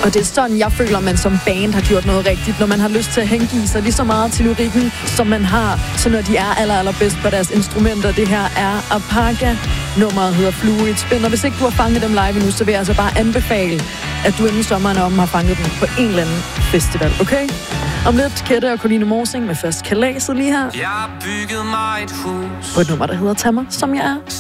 Og det er sådan, jeg føler, man som band har gjort noget rigtigt, når man har lyst til at hengive sig lige så meget til lyrikken, som man har, så når de er allerbedst på deres instrumenter. Det her er Apaga. Nummeret hedder Flue i et spin, og hvis ikke du har fanget dem live endnu, så vil jeg altså bare anbefale, at du inden sommeren har fanget dem på en eller anden festival, okay? Om lidt Kette og Coline Morsing med først Kalaset lige her. Jeg har bygget mig et hus på et nummer, der hedder Tag mig, som jeg er.